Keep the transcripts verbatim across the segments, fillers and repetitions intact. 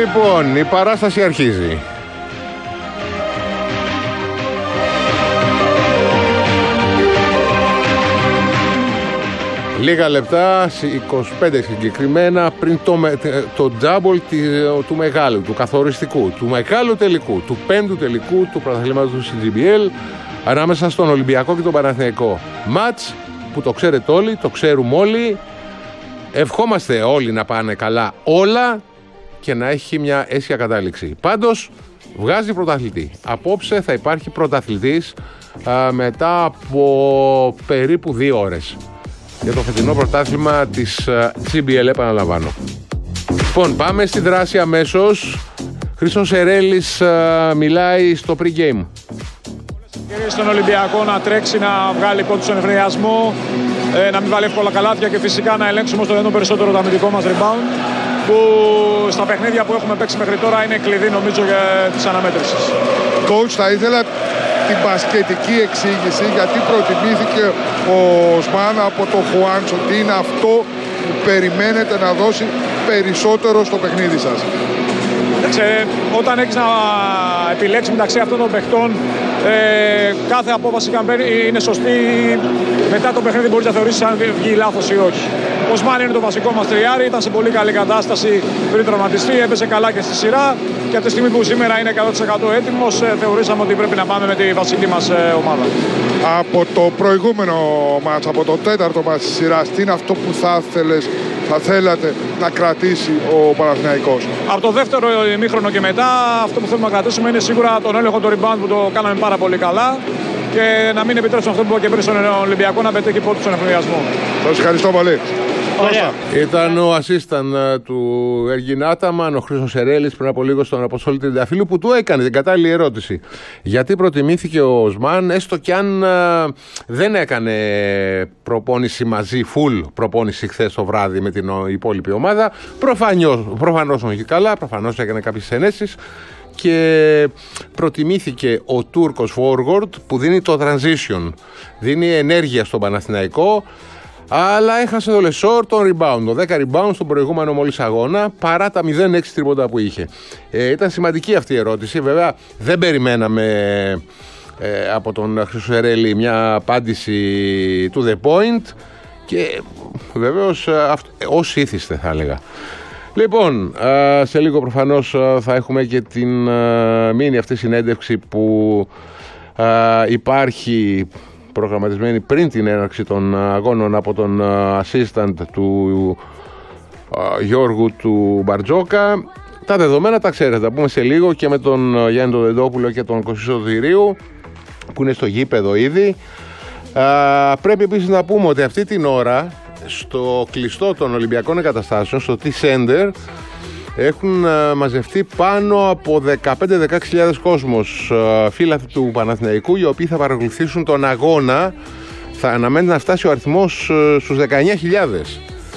Λοιπόν, η παράσταση αρχίζει. Λίγα λεπτά, είκοσι πέντε συγκεκριμένα, πριν το, το double του μεγάλου, του καθοριστικού, του μεγάλου τελικού, του πέμπτου τελικού του πρωταθλήματος του σι τζι μπι ελ ανάμεσα στον Ολυμπιακό και τον Παναθηναϊκό. Μάτς που το ξέρετε όλοι, το ξέρουμε όλοι. Ευχόμαστε όλοι να πάνε καλά όλα και να έχει μια αίσια κατάληξη. Πάντως βγάζει πρωταθλητή. Απόψε θα υπάρχει πρωταθλητής α, μετά από περίπου δύο ώρες. Για το φετινό πρωτάθλημα της τζι μπι ελ, επαναλαμβάνω. Λοιπόν, πάμε στη δράση αμέσως. Χρήστος Σερέλης uh, μιλάει στο pre-game. Στον Ολυμπιακό να τρέξει, να βγάλει πόντους στον ευνηδιασμό, ε, να μην βάλει εύκολα καλάθια και φυσικά να ελέγξουμε στο δυνατόν περισσότερο το αμυντικό μας rebound, που στα παιχνίδια που έχουμε παίξει μέχρι τώρα είναι κλειδί νομίζω για τις αναμέτρησης. Coach, θα ήθελα την μπασκετική εξήγηση γιατί προτιμήθηκε ο Οσμάν από το Χουάντσο. Τι είναι αυτό που περιμένετε να δώσει περισσότερο στο παιχνίδι σας? Ξέρετε, όταν έχεις να επιλέξεις μεταξύ αυτών των παιχτών, ε, κάθε απόφαση είναι σωστή. Μετά το παιχνίδι μπορείς να θεωρήσεις αν βγει λάθος ή όχι. Ο Οσμάν είναι το βασικό μας τριάρι, ήταν σε πολύ καλή κατάσταση πριν τραυματιστεί, έπεσε καλά και στη σειρά και από τη στιγμή που σήμερα είναι εκατό τοις εκατό έτοιμος, ε, θεωρήσαμε ότι πρέπει να πάμε με τη βασική μας ε, ομάδα. Από το προηγούμενο μάτς, από το τέταρτο μάτς της σειράς, τι είναι αυτό που θα θέλες, θα θέλατε να κρατήσει ο Παναθηναϊκός? Από το δεύτερο ημίχρονο και μετά, αυτό που θέλουμε να κρατήσουμε είναι σίγουρα τον έλεγχο του rebound που το κάναμε πάρα πολύ καλά και να μην επιτρέψουμε αυτό που είπα και πριν στον Ολυμπιακό να πετύχει πόντους στον ευνηδιασμό. Σας ευχαριστώ πολύ. Ωραία. Ήταν ο assistant του Εργιν Άταμαν, ο Χρήστος Σερέλης, πριν από λίγο στον Αποστόλη Τριανταφύλλου, που του έκανε την κατάλληλη ερώτηση. Γιατί προτιμήθηκε ο Οσμάν, έστω κι αν α, δεν έκανε προπόνηση μαζί, full προπόνηση χθες το βράδυ με την υπόλοιπη ομάδα. Προφανώς, προφανώς όχι καλά, προφανώς έκανε κάποιες ενέσεις. Και προτιμήθηκε ο Τούρκος forward που δίνει το transition, δίνει ενέργεια στον Παναθηναϊκό. Αλλά έχασε το Λεσόρ τον rebound, το δέκα rebound στον προηγούμενο μόλις αγώνα, παρά τα μηδέν έξι τρίποτα που είχε. Ε, ήταν σημαντική αυτή η ερώτηση. Βέβαια δεν περιμέναμε ε, από τον Χρυσοσερέλη μια απάντηση to the point και βεβαίως ως ήθιστε θα έλεγα. Λοιπόν, ε, σε λίγο προφανώς θα έχουμε και την ε, μίνι αυτή συνέντευξη που ε, υπάρχει προγραμματισμένη πριν την έναρξη των αγώνων από τον assistant του uh, Γιώργου του Μπαρτζόκα. Τα δεδομένα τα ξέρετε, θα πούμε σε λίγο και με τον Γιάννη τον Δεντόπουλο και τον Κωστή Σωτηρίου που είναι στο γήπεδο ήδη. Uh, πρέπει επίσης να πούμε ότι αυτή την ώρα στο κλειστό των Ολυμπιακών Εγκαταστάσεων, στο T-Center, έχουν uh, μαζευτεί πάνω από δεκαπέντε με δεκαέξι χιλιάδες κόσμος, uh, φίλαθλοι του Παναθηναϊκού, οι οποίοι θα παρακολουθήσουν τον αγώνα. Θα αναμένεται να φτάσει ο αριθμός uh, στους δεκαεννιά χιλιάδες.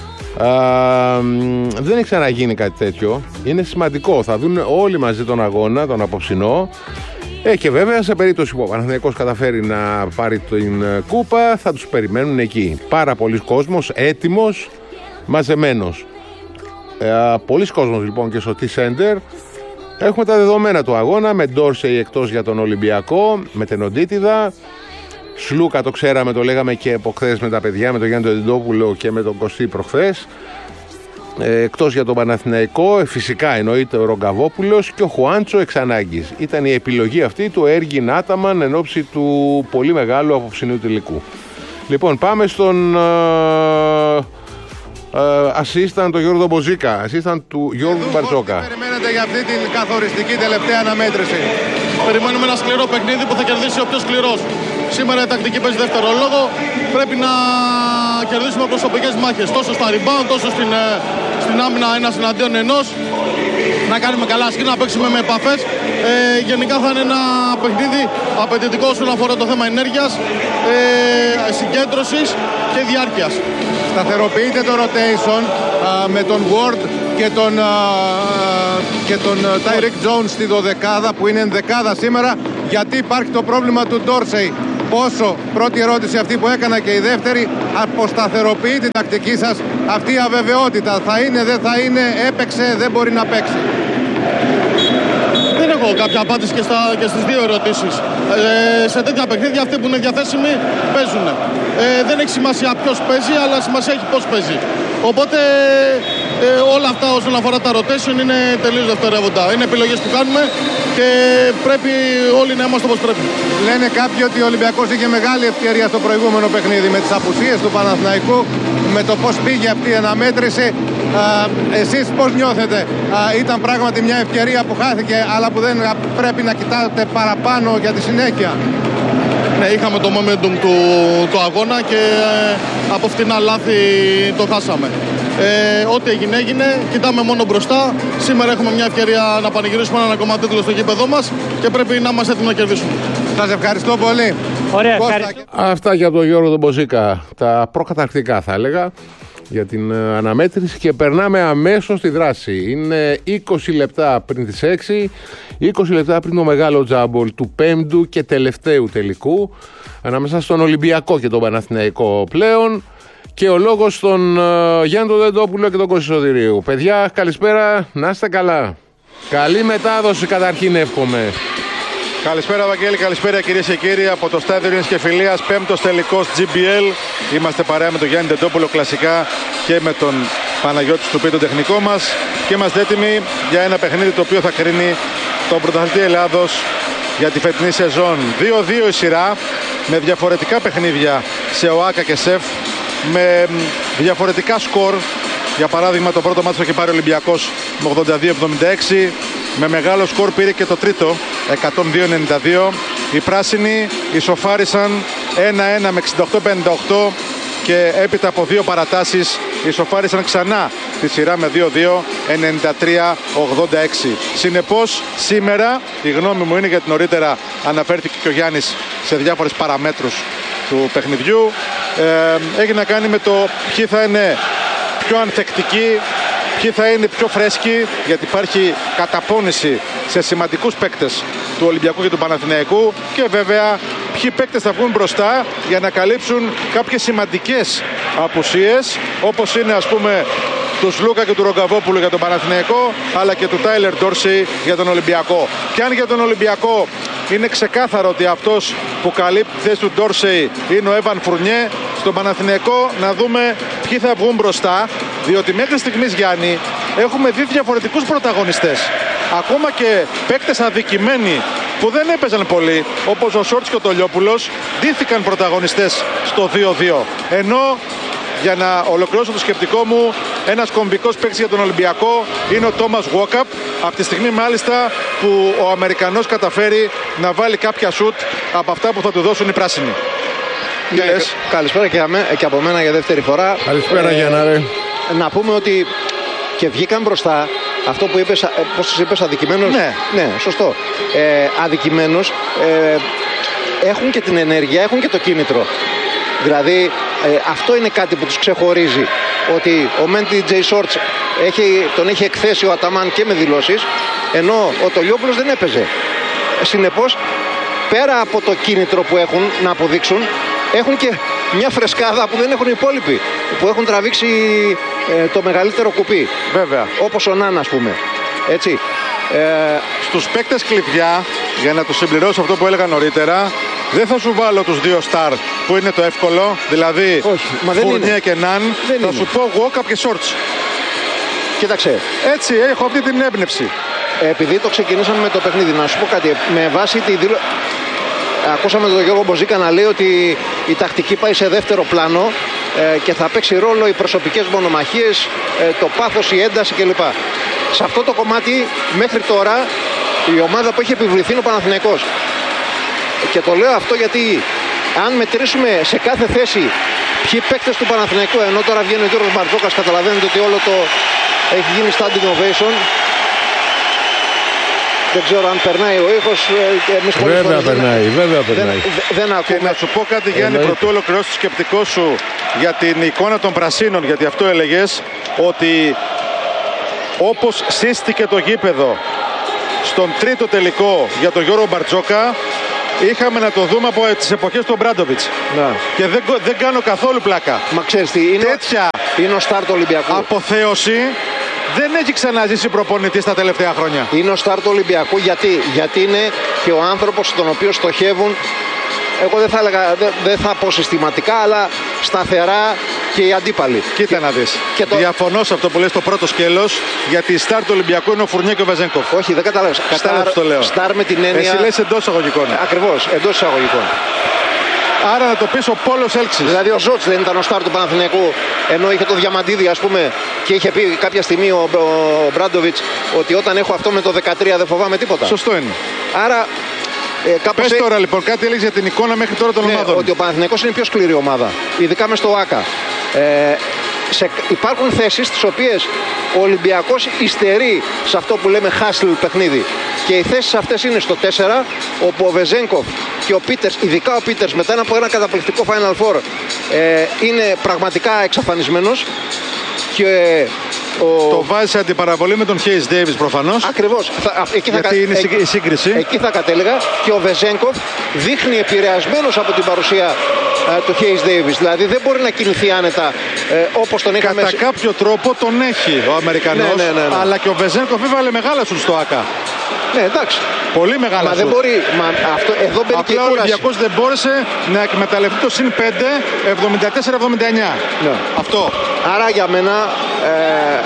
Uh, δεν έχει ξαναγίνει κάτι τέτοιο. Είναι σημαντικό. Θα δουν όλοι μαζί τον αγώνα, τον απόψινό. Ε, και βέβαια σε περίπτωση που ο Παναθηναϊκός καταφέρει να πάρει την uh, κούπα, θα τους περιμένουν εκεί. Πάρα πολλοί κόσμος, έτοιμος, μαζεμένος. Ε, πολλοί κόσμος λοιπόν και στο T-Center. Έχουμε τα δεδομένα του αγώνα με Ντόρσεϊ εκτός για τον Ολυμπιακό, με Τενοντίτιδα. Σλούκα το ξέραμε, το λέγαμε και από χθες με τα παιδιά, με τον Γιάννη τον Δεντόπουλο και με τον Κωστή προχθές. Ε, εκτός για τον Παναθηναϊκό, ε, φυσικά εννοείται ο Ρογκαβόπουλος και ο Χουάντσο εξ ανάγκης. Ήταν η επιλογή αυτή του Έργιν Άταμαν εν ώψη του πολύ μεγάλου απόψινού τελικού. Λοιπόν, πάμε στον... Ε, Uh, assistant του Γιώργου Μποζίκα, assistant του Γιώργου Μπαρτζόκα. Τι περιμένετε για αυτή την καθοριστική τελευταία αναμέτρηση? Περιμένουμε ένα σκληρό παιχνίδι που θα κερδίσει ο πιο σκληρός. Σήμερα η τακτική παίζει δεύτερο λόγο. Πρέπει να κερδίσουμε προσωπικές μάχες, τόσο στα rebound, τόσο στην, στην άμυνα ένας εναντίον ενός. Να κάνουμε καλά σκριν, να παίξουμε με επαφές. Ε, γενικά θα είναι ένα παιχνίδι απαιτητικό όσον αφορά το θέμα ενέργειας, ε, συγκέντρωσης και διάρκειας. Σταθεροποιείται το rotation α, με τον Ward και τον, α, και τον Tyreek Jones στη δωδεκάδα που είναι ενδεκάδα σήμερα, γιατί υπάρχει το πρόβλημα του Dorsey. Πόσο, πρώτη ερώτηση αυτή που έκανα και η δεύτερη, αποσταθεροποιεί την τακτική σας αυτή η αβεβαιότητα? Θα είναι, δεν θα είναι, έπαιξε, δεν μπορεί να παίξει? έχω κάποια απάντηση και, στα, και στις δύο ερωτήσεις. Ε, σε τέτοια παιχνίδια αυτοί που είναι διαθέσιμοι παίζουν. Ε, δεν έχει σημασία ποιος παίζει, αλλά σημασία έχει πώς παίζει. Οπότε ε, όλα αυτά όσον αφορά τα rotation είναι τελείως δευτερεύοντα. Είναι επιλογές που κάνουμε και πρέπει όλοι να είμαστε όπως πρέπει. Λένε κάποιοι ότι ο Ολυμπιακός είχε μεγάλη ευκαιρία στο προηγούμενο παιχνίδι με τις απουσίες του Παναθηναϊκού, με το πώς πήγε αυτή η αναμέτρηση. Α, εσείς πώς νιώθετε? Α, ήταν πράγματι μια ευκαιρία που χάθηκε, αλλά που δεν πρέπει να κοιτάτε παραπάνω για τη συνέχεια? Ναι, είχαμε το momentum του, του αγώνα και ε, από φτηνά λάθη το χάσαμε. Ε, ό,τι έγινε έγινε, κοιτάμε μόνο μπροστά. Σήμερα έχουμε μια ευκαιρία να πανηγυρίσουμε έναν ακόμα τίτλο στο γήπεδό μας και πρέπει να είμαστε έτοιμοι να κερδίσουμε. Σας ευχαριστώ πολύ. Ωραία, ευχαριστώ. Αυτά για τον Γιώργο τον Μποζίκα, τα προκαταρκτικά θα έλεγα για την αναμέτρηση, και περνάμε αμέσως στη δράση. Είναι είκοσι λεπτά πριν τις έξι, είκοσι λεπτά πριν το μεγάλο τζάμπολ του πέμπτου και τελευταίου τελικού ανάμεσα στον Ολυμπιακό και τον Παναθηναϊκό πλέον, και ο λόγος στον uh, Γιάννη τον Δεντόπουλο και τον Κώστα Σωτηρίου. Παιδιά, καλησπέρα, να είστε καλά. Καλή μετάδοση καταρχήν εύχομαι. Καλησπέρα Βαγγέλη, καλησπέρα κυρίες και κύριοι από το στάδιο Ειρήνης και Φιλίας, πέμπτος τελικός τζι μπι ελ. Είμαστε παρέα με τον Γιάννη Ντεντόπουλο κλασικά και με τον Παναγιώτη Στουπί, τον τεχνικό μας, και είμαστε έτοιμοι για ένα παιχνίδι το οποίο θα κρίνει τον πρωταθλητή Ελλάδος για τη φετινή σεζόν. δύο δύο η σειρά, με διαφορετικά παιχνίδια σε ΟΑΚΑ και ΣΕΦ, με διαφορετικά σκορ. Για παράδειγμα, το πρώτο μάτσο είχε πάρει ο Ολυμπιακός με ογδόντα δύο εβδομήντα έξι. Με μεγάλο σκορ πήρε και το τρίτο, εκατόν δύο ενενήντα δύο. Οι πράσινοι ισοφάρισαν ένα ένα με εξήντα οκτώ πενήντα οκτώ και έπειτα από δύο παρατάσεις ισοφάρισαν ξανά τη σειρά με δύο δύο ενενήντα τρία ογδόντα έξι. Συνεπώς σήμερα η γνώμη μου είναι, γιατί νωρίτερα αναφέρθηκε και ο Γιάννης σε διάφορες παραμέτρους του παιχνιδιού, ε, έχει να κάνει με το ποιοι θα είναι πιο ανθεκτικοί, ποιοι θα είναι πιο φρέσκοι, γιατί υπάρχει καταπώνηση σε σημαντικούς παίκτες του Ολυμπιακού και του Παναθηναϊκού, και βέβαια ποιοι παίκτες θα βγουν μπροστά για να καλύψουν κάποιες σημαντικές απουσίες, όπως είναι ας πούμε του Σλούκα και του Ρογκαβόπουλου για τον Παναθηναϊκό, αλλά και του Τάιλερ Ντόρσεϊ για τον Ολυμπιακό. Και αν για τον Ολυμπιακό είναι ξεκάθαρο ότι αυτός που καλύπτει τη θέση του Ντόρσεϊ είναι ο Έβαν Φουρνιέ, στον Παναθηναϊκό να δούμε ποιοι θα βγουν μπροστά, διότι μέχρι στιγμής, Γιάννη, έχουμε δει διαφορετικούς πρωταγωνιστές. Ακόμα και παίκτες αδικημένοι που δεν έπαιζαν πολύ, όπως ο Σόρτς και ο Τολιόπουλος, ντύθηκαν πρωταγωνιστές στο δύο δύο. Ενώ, για να ολοκληρώσω το σκεπτικό μου, ένας κομβικός παίκτης για τον Ολυμπιακό είναι ο Τόμας Γουόκαπ, από τη στιγμή μάλιστα που ο Αμερικανός καταφέρει να βάλει κάποια σουτ από αυτά που θα του δώσουν οι πράσινοι. Ναι, καλησπέρα και, αμέ, και από μένα για δεύτερη φορά. Καλησπέρα, ε, Γιάννα. Να πούμε ότι και βγήκαν μπροστά. Αυτό που είπες, πώς τους είπες, αδικημένος. Ναι, ναι, σωστό. Ε, αδικημένος, ε, έχουν και την ενέργεια, έχουν και το κίνητρο. Δηλαδή ε, αυτό είναι κάτι που τους ξεχωρίζει. Ότι ο Μέντι Τζέι Σόρτς έχει, τον έχει εκθέσει ο Αταμάν και με δηλώσεις, ενώ ο Τολιόπουλος δεν έπαιζε. Συνεπώς, πέρα από το κίνητρο που έχουν να αποδείξουν, έχουν και μια φρεσκάδα που δεν έχουν οι υπόλοιποι, που έχουν τραβήξει ε, το μεγαλύτερο κουπί. Βέβαια. Όπως ο Νάν, ας πούμε. Έτσι. Ε, στους παίκτες κλειδιά, για να το συμπληρώσω αυτό που έλεγα νωρίτερα, δεν θα σου βάλω τους δύο στάρ που είναι το εύκολο, δηλαδή Φουρνιέ και Ναν. Δεν θα είναι. Σου πω Γουόκαπ και Σόρτς. Κοίταξε. Έτσι, έχω αυτή την έμπνευση. Ε, επειδή το ξεκινήσαμε με το παιχνίδι, να σου πω κάτι. Με βάση τη δήλωση. Ακούσαμε τον Γιώργο Μποζίκα να λέει ότι η τακτική πάει σε δεύτερο πλάνο ε, και θα παίξει ρόλο οι προσωπικές μονομαχίες, ε, το πάθος, η ένταση κλπ. Σε αυτό το κομμάτι μέχρι τώρα η ομάδα που έχει επιβληθεί είναι ο Παναθηναϊκός. Και το λέω αυτό γιατί αν μετρήσουμε σε κάθε θέση ποιοι παίκτες του Παναθηναϊκού, ενώ τώρα βγαίνει ο Γιώργος Μπαρτζόκας, καταλαβαίνετε ότι όλο το έχει γίνει standing ovation. Δεν ξέρω αν περνάει ο ήχος. Βέβαια περνάει, βέβαια περνάει. Δεν, δεν ακούμε. Και να σου πω κάτι, Γιάννη, πρωτού ολοκληρώσει το σκεπτικό σου για την εικόνα των πρασίνων, γιατί αυτό έλεγες, ότι όπως σύστηκε το γήπεδο στον τρίτο τελικό για τον Γιώργο Μπαρτζόκα, είχαμε να το δούμε από τις εποχές του Μπράντοβιτς. Να. Και δεν, δεν κάνω καθόλου πλάκα. Μα ξέρεις τι, είναι, τέτοια είναι ο στάρ του Ολυμπιακού. Αποθέωση δεν έχει ξαναζήσει προπονητή στα τελευταία χρόνια. Είναι ο στάρ του Ολυμπιακού γιατί, γιατί είναι και ο άνθρωπος στον οποίο στοχεύουν. Εγώ δεν θα έλεγα, δεν, δεν θα πω συστηματικά, αλλά σταθερά και οι αντίπαλοι. Κοίτα να δεις. Και το... Διαφωνώ σε αυτό που λες το πρώτο σκέλος, γιατί η στάρ του Ολυμπιακού είναι ο Φουρνιέ και ο Βεζένκοφ. Όχι, δεν καταλάβεις. Κατάλαβες το λέω. Στάρ με την έννοια... Εσύ λες εντός εισαγωγικών. Ακριβώς, εντός εισαγωγικών. Άρα να το πεις ο Πόλος Έλξης. Δηλαδή ο Ζότς δεν ήταν ο στάρ του Παναθηναϊκού, ενώ είχε το Διαμαντίδη, ας πούμε, και είχε πει κάποια στιγμή ο, ο Μπράντοβιτς ότι όταν έχω αυτό με το δεκατρία δεν φοβάμαι τίποτα. Σωστό είναι. Άρα... Ε, Πες έ... τώρα λοιπόν, κάτι έλεγες για την εικόνα μέχρι τώρα των ναι, ομάδων. Ότι ο Παναθηναϊκός είναι η πιο σκληρή ομάδα, ειδικά μες στο ΆΚΑ. Ε, σε, υπάρχουν θέσεις στις οποίες ο Ολυμπιακός υστερεί σε αυτό που λέμε hustle παιχνίδι. Και οι θέσεις αυτές είναι στο τέσσερα, όπου ο Βεζένκοφ και ο Πίτερς, ειδικά ο Πίτερς, μετά από ένα καταπληκτικό Final Four, ε, είναι πραγματικά εξαφανισμένος. Και ο... Το βάζει σε αντιπαραβολή με τον Χέις Ντέιβις προφανώς. Ακριβώς. Θα, εκεί γιατί θα, είναι ε, η σύγκριση. Εκεί θα κατέληγα. Και ο Βεζένκοφ δείχνει επηρεασμένος από την παρουσία ε, του Χέις Ντέιβις. Δηλαδή δεν μπορεί να κινηθεί άνετα ε, όπως τον είχαμε. Κατά κάποιο τρόπο τον έχει ο Αμερικανός. Ναι, ναι, ναι, ναι. Αλλά και ο Βεζένκοφ έβαλε μεγάλα σουτ στο ΆΚΑ. Ναι, εντάξει. Πολύ μεγάλα μα σουτ. δεν μπορεί. Μα αυτό, εδώ μπαίνει και η απλά ο κούραση. Ολυμπιακός δεν μπόρεσε να εκμεταλλευτεί το συν πέντε εβδομήντα τέσσερα εβδομήντα εννιά. Ναι. Αυτό. Άρα για μένα. Ε,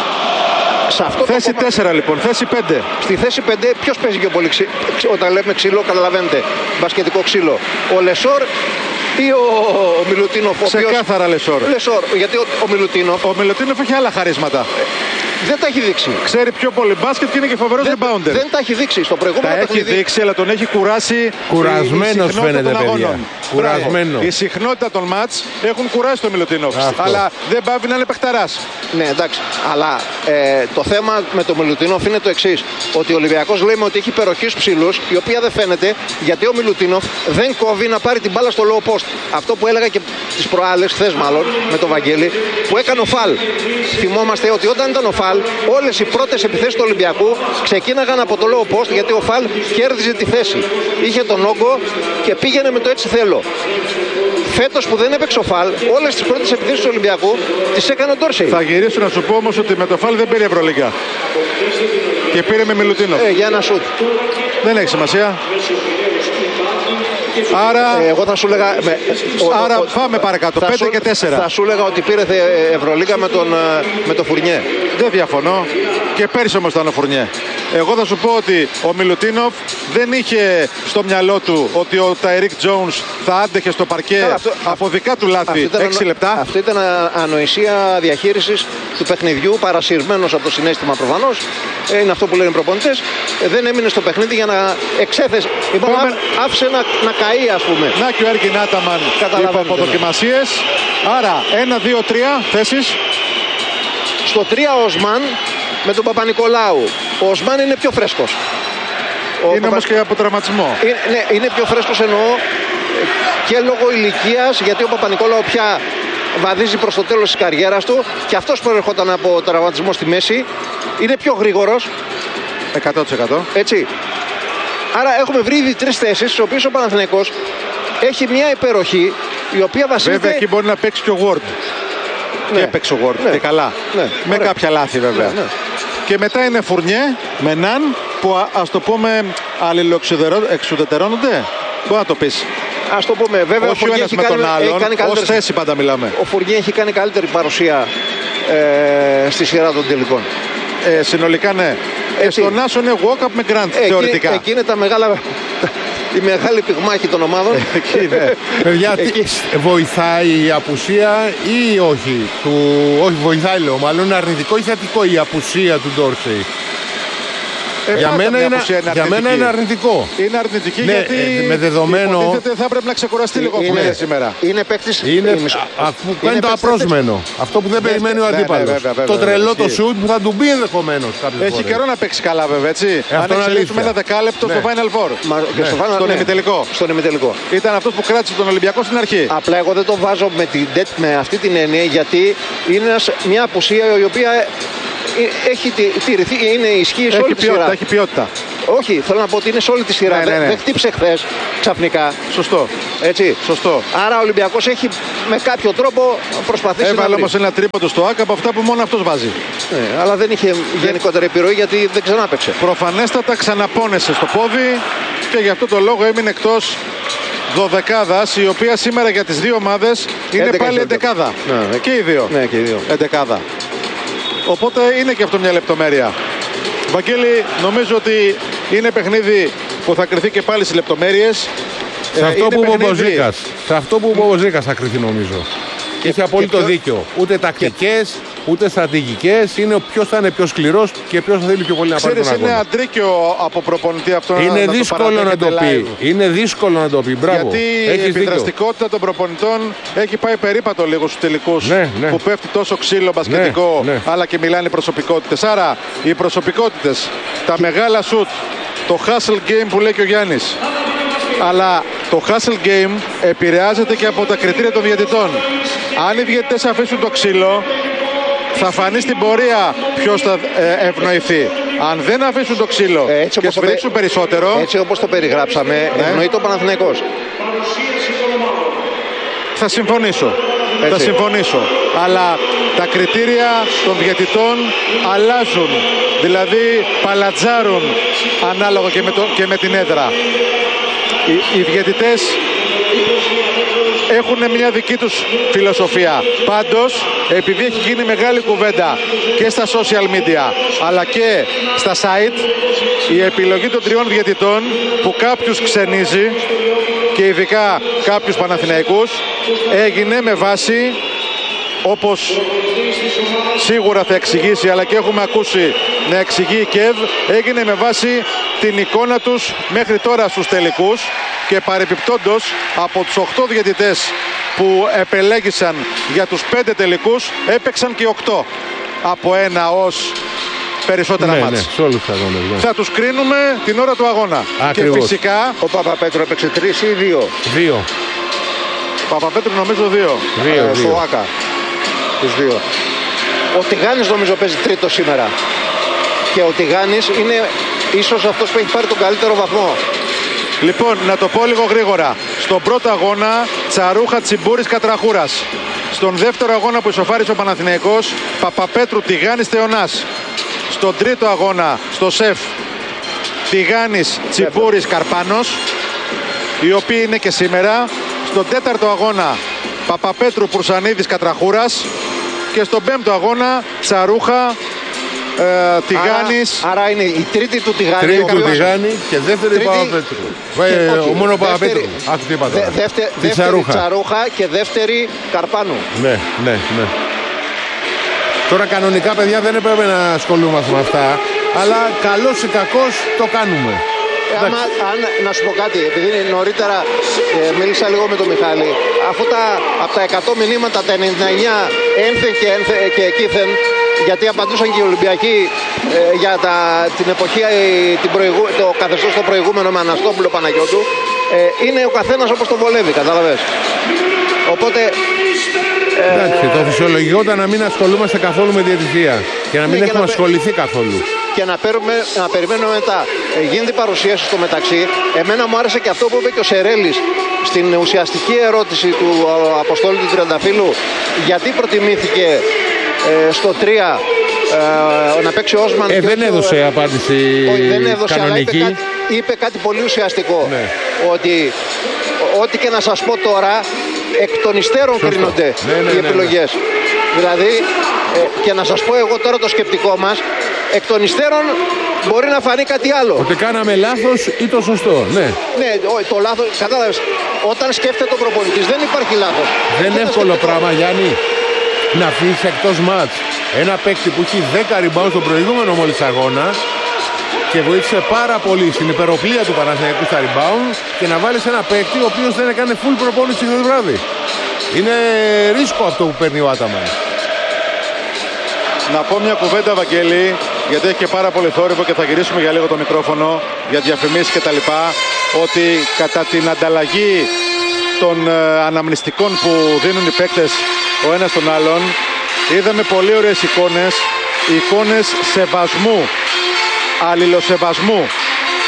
σε αυτό θέση το τέσσερα λοιπόν, θέση πέντε. Στη θέση πέντε ποιος παίζει πιο πολύ ξύ... όταν λέμε ξύλο, καταλαβαίνετε, μπασκετικό ξύλο. Ο Λεσόρ ή ο, ο Μιλουτίνοφ. Ξεκάθαρα οποίος... Λεσόρ. Λεσόρ. Γιατί ο, ο Μιλουτίνοφ. Ο Μιλουτίνοφ έχει άλλα χαρίσματα. Δεν τα έχει δείξει. Ξέρει πιο πολύ μπάσκετ και είναι και φοβερός rebounder. Δεν τα έχει δείξει στο προηγούμενο τα παιχνίδι. έχει δείξει, αλλά τον έχει κουράσει. Κουρασμένος φαίνεται, παιδιά. Κουρασμένο. Η συχνότητα των μάτς έχουν κουράσει τον Μιλουτίνοφ. Αλλά δεν πάβει να είναι παιχταράς. Ναι, εντάξει. Αλλά ε, το θέμα με τον Μιλουτίνοφ είναι το εξής. Ότι ο Ολυμπιακός λέμε ότι έχει υπεροχείς ψηλούς, η οποία δεν φαίνεται γιατί ο Μιλουτίνοφ δεν κόβει να πάρει την μπάλα στο low post. Αυτό που έλεγα και τις προάλλες, χθες μάλλον, με τον Βαγγέλη, που έκανε ο φαλ. Θυμόμαστε ότι όταν ήταν ο φαλ, όλες οι πρώτες επιθέσεις του Ολυμπιακού ξεκίναγαν από το low post γιατί ο φαλ κέρδιζε τη θέση. Είχε τον όγκο και πήγαινε με το έτσι θέλω. Φέτος που δεν έπαιξε ο φαλ, όλες τις πρώτες επιθέσεις του Ολυμπιακού τις έκανε ο Ντόρσεϊ. Θα γυρίσω να σου πω όμως ότι με το φαλ δεν πήρε Ευρωλίγκα. Και πήρε με Μιλουτίνοφ. Ε, για ένα σουτ. Δεν έχει σημασία. Άρα, ε, εγώ θα σου λέγα, με, άρα ο, ο, πάμε παρακάτω, πέντε σου, και τέσσερα. Θα σου λέγα ότι πήρε Ευρωλίγα με τον, με τον Φουρνιέ. Δεν διαφωνώ. Και πέρυσι όμως ήταν ο Φουρνιέ. Εγώ θα σου πω ότι ο Μιλουτίνοφ δεν είχε στο μυαλό του ότι ο Τάιρικ Τζόουνς θα άντεχε στο παρκέ Άρα, αυτό, από δικά του λάθη έξι λεπτά. Αυτό ήταν ανοησία διαχείρισης του παιχνιδιού, παρασυρμένος από το συναίσθημα προφανώς. Ε, είναι αυτό που λένε οι προπονητές. Ε, δεν έμεινε στο παιχνίδι για να εξέθεσε. Λοιπόν, Πάμε... άφησε να, να καεί, ας πούμε. Να και ο Έρκιν Άταμαν είπε από δοκιμασίες. Άρα, ένα, δύο, τρία θέσεις. Στο τρία ο Οσμάν με τον Παπα-Νικολάου. Ο Οσμάν είναι πιο φρέσκος. Ο είναι Παπα... όμως και από τραυματισμό. Είναι, ναι, είναι πιο φρέσκος εννοώ και λόγω ηλικίας, γιατί ο Παπα-Νικολάου πια βαδίζει προς το τέλος της καριέρας του και αυτός προερχόταν από τραυματισμό στη μέση. Είναι πιο γρήγορος. εκατό τοις εκατό. Έτσι. Άρα έχουμε βρει ήδη τρεις θέσεις, στις οποίες ο Παναθηναϊκός έχει μια υπεροχή η οποία βασίζεται... Βέβαια εκεί μπορεί να παίξει και ο Ward. Ναι. Και έπαιξε ο Ward. Ναι. Και καλά. Ναι. Με ωραία. Κάποια λάθη βέβαια. Ναι, ναι. Και μετά είναι Φουρνιέ με Ναν που ας το πούμε αλληλοεξουδετερώνονται. Μπορεί να το πεις. Ας το πούμε, βέβαια, όχι ο ένας με τον άλλον, ως θέση πάντα μιλάμε. Ο Φουρνιέ έχει κάνει καλύτερη παρουσία ε, στη σειρά των τελικών. Ε, συνολικά ναι. Ε, στον Άσο είναι walk-up με Grant, ε, θεωρητικά. Εκεί είναι τα μεγάλα, η μεγάλη πυγμάχη των ομάδων. Εκεί είναι. Παιδιά, βοηθάει η απουσία ή όχι? Του... Όχι, βοηθάει λέω, μάλλον είναι αρνητικό ή θετικό η απουσία του Ντόρσεϊ? Ε, για μένα, είναι, είναι για μένα είναι αρνητικό. Είναι αρνητική ναι, γιατί ε, με δεδομένο... υποτίθεται θα πρέπει να ξεκουραστεί λίγο είναι, σήμερα. Είναι παίκτης... Είναι, είναι, αφού κάνει το απρόσμενο. Αυτό που δεν ναι, περιμένει ο αντίπαλος. Ναι, ναι, βέβαια, το τρελό το σουτ που θα του μπει ενδεχομένως. Έχει καιρό να παίξει καλά βέβαια, έτσι. Ε, αν εξελίξουμε ένα δεκάλεπτο στο Final Four. Στον ημιτελικό. Στον ημιτελικό. Ήταν αυτός που κράτησε τον Ολυμπιακό στην αρχή. Απλά εγώ δεν το βάζω με αυτή την έννοια γιατί είναι μια απουσία η οποία έχει τηρηθεί, είναι ισχύει σε όλη τη σειρά. Έχει ποιότητα. Όχι, θέλω να πω ότι είναι σε όλη τη σειρά. Ναι, ναι, ναι. Δεν, δεν χτύπησε χθες ξαφνικά. Σωστό. Έτσι. Σωστό. Άρα ο Ολυμπιακός έχει με κάποιο τρόπο προσπαθήσει. Έβαλε να βρει. όμως ένα τρίποντο στο ΆΚΑ από αυτά που μόνο αυτός βάζει. Ναι, αλλά δεν είχε γενικότερη επιρροή γιατί δεν ξανάπαιξε. Προφανέστατα ξαναπώνεσε στο πόδι και γι' αυτό το λόγο έμεινε εκτός δωδεκάδας, η οποία σήμερα για τις δύο ομάδες είναι πάλι εντεκάδα. Ναι, και οι δύο. Ναι, και οι δύο. Εντεκάδα. Οπότε είναι και αυτό μια λεπτομέρεια. Βαγγέλη, νομίζω ότι είναι παιχνίδι που θα κρυθεί και πάλι στις λεπτομέρειες. Σε Ε, αυτό είναι που είπε ο παιχνίδι- Μποζίκας. Σε αυτό που είπε ο Μποζίκας θα κρυθεί νομίζω. Και έχει απόλυτο ποιο- δίκιο. Ούτε τακτικές, ούτε στρατηγικές. Είναι ποιος θα είναι πιο σκληρός και ποιος θα θέλει πιο πολύ να πάρει Ξέρεις, τον είναι αγώνα. αντρίκιο από προπονητή αυτό να- Είναι να το δύσκολο να το παραδέχεται πει. live. Είναι δύσκολο να το πει. Μπράβο. Γιατί η Έχεις δίκιο. επιδραστικότητα των προπονητών έχει πάει περίπατο λίγο στους τελικούς, Ναι, ναι. που πέφτει τόσο ξύλο μπασκετικό, Ναι, ναι. αλλά και μιλάνε οι προσωπικότητες. Άρα οι προσωπικότητες, τα μεγάλα σουτ, το hustle game που λέει και ο Γιάννης, αλλά το hustle game επηρεάζεται και από τα κριτήρια των διαιτητών. Αν οι διαιτητές αφήσουν το ξύλο, θα φανεί στην πορεία ποιος θα ε, ευνοηθεί. Αν δεν αφήσουν το ξύλο Ε, έτσι και όπως το σφυρίξουν πε- περισσότερο, Έτσι όπως το περιγράψαμε, Ναι. ευνοεί το Παναθηναϊκός. θα συμφωνήσω. Έτσι. Θα συμφωνήσω. Αλλά τα κριτήρια των διαιτητών αλλάζουν. Δηλαδή παλατζάρουν ανάλογα και με, το, και με την έδρα. Οι, οι διαιτητές έχουν μια δική τους φιλοσοφία. Πάντως, επειδή έχει γίνει μεγάλη κουβέντα και στα social media αλλά και στα site, η επιλογή των τριών διαιτητών που κάποιους ξενίζει και ειδικά κάποιους Παναθηναϊκούς έγινε με βάση, όπως σίγουρα θα εξηγήσει αλλά και έχουμε ακούσει να εξηγεί η ΚΕΔ, έγινε με βάση την εικόνα τους μέχρι τώρα στους τελικούς και παρεπιπτόντως από τους οκτώ διαιτητές που επελέγησαν για τους πέντε τελικούς έπαιξαν και οκτώ από ένα ως περισσότερα Ναι, ναι, μάτς. σε όλους τους αγώνες. Ναι. Θα τους κρίνουμε την ώρα του αγώνα. Ακριβώς. Και φυσικά Ο Παπαπέτρου έπαιξε τρεις ή δύο Δύο. Παπαπέτρου νομίζω δύο. Δύο, ε, στο δύο. ΆΚΑ. Τους δύο. Ο Τιγάνης νομίζω παίζει τρίτο σήμερα. Και ο Τιγάνης είναι ίσως αυτός που έχει πάρει τον καλύτερο βαθμό. Λοιπόν, να το πω λίγο γρήγορα. Στον πρώτο αγώνα, Τσαρούχα, Τσιμπούρης, Κατραχούρας. Στον δεύτερο αγώνα που ισοφάρισε ο Παναθηναϊκός, Παπαπέτρου, Τιγάνης, Θεωνάς. Στον τρίτο αγώνα, στο ΣΕΦ, Τιγάνης, Τσιμπούρης, Καρπάνος, οι οποίοι είναι και σήμερα. Στον τέταρτο αγώνα, Παπαπέτρου, Πουρσανίδης, Κατραχούρας. Και στον πέμπτο αγώνα, Τσαρούχα, ε, Τιγάνης. Άρα, άρα είναι η τρίτη του Τιγάνη. Τρίτη του Κάποιος- Τιγάνη και δεύτερη Τρίτη- Παπαπέτρου. Και- Ε, όχι, ο μόνο δεύτερη- Παπαπέτρου. Άκου τι είπα Δε, τώρα. δεύτε, Τη δεύτερη Τσαρούχα. Τσαρούχα και δεύτερη Καρπάνου. Ναι, ναι, ναι. Τώρα κανονικά παιδιά δεν έπρεπε να ασχολούμαστε με αυτά, αλλά καλώς ή κακώς το κάνουμε. Ε, άμα, αν, να σου πω κάτι, επειδή νωρίτερα ε, μίλησα λίγο με τον Μιχάλη, αφού τα, από τα εκατό μηνύματα τα ενενήντα εννιά ένθεν και, ένθε, και εκείθεν, γιατί απαντούσαν και οι Ολυμπιακοί ε, για τα, την εποχή, ε, την προηγού, το καθεστώς το προηγούμενο με Αναστόπουλο Παναγιώτου, ε, είναι ο καθένας όπως τον βολεύει, κατάλαβες. Οπότε Εντάξει, το φυσιολογικό ήταν να μην ασχολούμαστε καθόλου με διαιτησία και να μην Ναι, και έχουμε να πε- ασχοληθεί καθόλου. και να, παίρνουμε, να περιμένουμε μετά. Ε, γίνεται η παρουσίαση στο μεταξύ. Εμένα μου άρεσε και αυτό που είπε και ο Σερέλης στην ουσιαστική ερώτηση του ε, Αποστόλη του Τριανταφύλου, γιατί προτιμήθηκε ε, στο τρία ε, να παίξει ο Όσμαν. Ε, και δεν όχι ο- έδωσε απάντηση όχι, δεν έδωσε, κανονική. αλλά είπε κάτι, είπε κάτι πολύ ουσιαστικό. Ναι. Ότι ό,τι και να σας πω τώρα, εκ των υστέρων Σωστό. κρίνονται Ναι, ναι, οι ναι, ναι. επιλογές. Δηλαδή, ε, και να σας πω εγώ τώρα το σκεπτικό μας, εκ των υστέρων μπορεί να φανεί κάτι άλλο. Ότι κάναμε λάθος ή το σωστό. Ναι. Ναι, ο- το λάθος, κατάλαβες, όταν σκέφτεται ο προπονητής δεν υπάρχει λάθος. Δεν είναι Σκέφτεται εύκολο σκεπτικό. πράγμα, Γιάννη, να αφήσει εκτός μάτς ένα παίκτη που έχει δέκα rebound στον προηγούμενο μόλις αγώνα και βοήθησε πάρα πολύ στην υπεροπλία του Παναθηναϊκού στα rebound και να βάλεις ένα παίκτη ο οποίος δεν έκανε full προπόνηση το βράδυ. Είναι ρίσκο αυτό που παίρνει ο Άταμαν. Να πω μια κουβέντα, Βαγγέλη, γιατί έχει και πάρα πολύ θόρυβο και θα γυρίσουμε για λίγο το μικρόφωνο για διαφημίσεις και τα λοιπά, ότι κατά την ανταλλαγή των ε, αναμνηστικών που δίνουν οι παίκτες ο ένας τον άλλον, είδαμε πολύ ωραίες εικόνες, εικόνες σεβασμού, αλληλοσεβασμού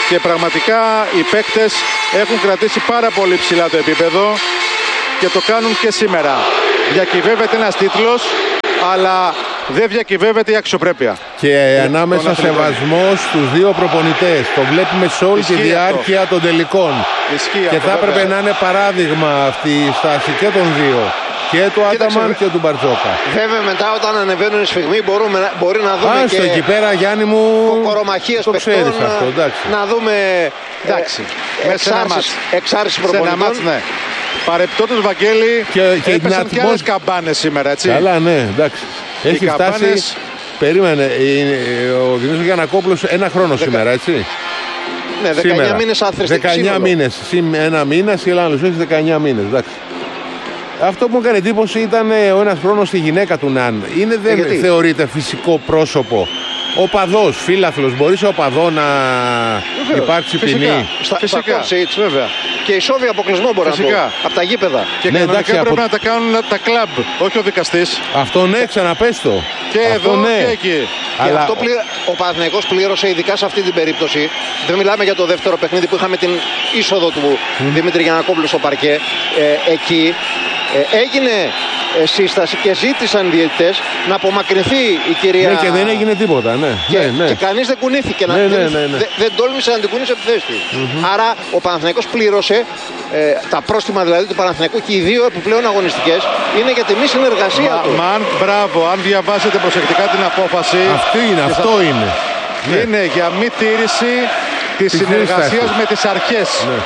και πραγματικά οι παίκτες έχουν κρατήσει πάρα πολύ ψηλά το επίπεδο και το κάνουν και σήμερα. Διακυβεύεται ένας τίτλος, αλλά δεν διακυβεύεται η αξιοπρέπεια. Και ανάμεσα σεβασμό στους δύο προπονητές. Το βλέπουμε σε όλη τη διάρκεια αυτό των τελικών. Ισχύει και αυτό, θα έπρεπε βέβαια. να είναι παράδειγμα αυτή η στάση και των δύο. Και του Άταμαν και του Μπαρτζόκα. Βέβαια μετά όταν ανεβαίνουν οι σφιγμοί μπορούμε, μπορεί να δούμε Άστο και εκεί πέρα, Γιάννη μου, κορομαχίες το παιχτών, ξέρεις αυτό, εντάξει. να δούμε Εντάξει. ε, Μέσα σε ένα εξάρσεις, μάτς. εξάρσεις Σε ένα προπονητών. μάτς, ναι. Παρεπτόντως, Βαγγέλη, Και- και την έπεσαν και ατμόσ- άλλες καμπάνες σήμερα, έτσι. Καλά, ναι, εντάξει. Έχει καμπάνες- φτάσει. Περίμενε, είναι- ο Δημήτρης Γιαννακόπουλος ένα χρόνο σήμερα, έτσι. Ναι, δεκαεννιά Σήμερα. μήνες άθροιστη δεκαεννιά σύνολο. μήνες. Συν ένα μήνα, η άλλος έχει δεκαεννιά μήνες. Εντάξει. Αυτό που μου έκανε εντύπωση ήταν ε, ο ένας χρόνος στη γυναίκα του Ναν. Είναι, δεν γιατί? θεωρείται φυσικό πρόσωπο. Οπαδός, φίλαθλος, μπορεί σε οπαδό να Βεβαίως, υπάρξει φυσικά. ποινή. Στα, Φυσικά, στα κόρσιτς. βέβαια. Και ισόβιο αποκλεισμό μπορεί Φυσικά. να πω. Από τα γήπεδα. Και Ναι, κανονικά εντάξει, πρέπει από- να τα κάνουν τα κλαμπ, όχι ο δικαστής. Αυτό ναι, ξαναπες το. Και Αυτό εδώ ναι. και εκεί. Και Αλλά αυτό πλη... ο Παναθηναϊκός πλήρωσε ειδικά σε αυτή την περίπτωση. Δεν μιλάμε για το δεύτερο παιχνίδι που είχαμε την είσοδο του Δημήτρη Γιαννακόπουλου στο παρκέ. Ε, εκεί ε, έγινε ε, σύσταση και ζήτησαν οι διαιτητές να απομακρυνθεί η κυρία. ναι, και δεν έγινε τίποτα, ναι. Και, ναι, ναι. και κανείς δεν κουνήθηκε. Ναι, να, ναι, δεν, ναι, ναι. Δεν, δεν τόλμησε να την κουνήσει από τη θέση της. Άρα ο Παναθηναϊκός πλήρωσε ε, τα πρόστιμα δηλαδή του Παναθηναϊκού και οι δύο επιπλέον αγωνιστικές είναι για τη μη συνεργασία Μα, του. μα αν, μπράβο, αν διαβάσετε προσεκτικά την απόφαση, Αυτό είναι, και αυτό θα- είναι. Ναι. είναι για μη τήρηση της Της συνεργασίας σύστασης. με τις αρχές. Ναι.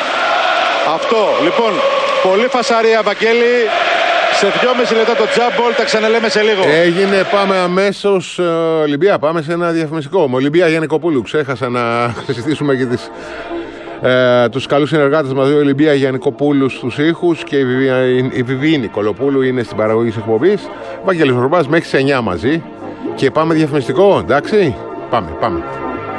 Αυτό. Λοιπόν, πολύ φασαρία, Βαγγέλη. Σε δυόμιση λεπτά το τζάμπολ, τα ξαναλέμε σε λίγο. Έγινε, πάμε αμέσως, ε, Ολυμπία, πάμε σε ένα διαφημιστικό. Με Ολυμπία Γιαννικοπούλου, ξέχασα να συζητήσουμε και τις, ε, τους καλούς συνεργάτες μας, ο Ολυμπία Γιαννικοπούλου στους ήχους και η Βιβί- η Βιβί Νικολοπούλου είναι στην παραγωγή της εκπομπής. Βαγγέλης Βορμπάς μέχρι τις εννιά μαζί και πάμε διαφημιστικό, εντάξει, πάμε, πάμε.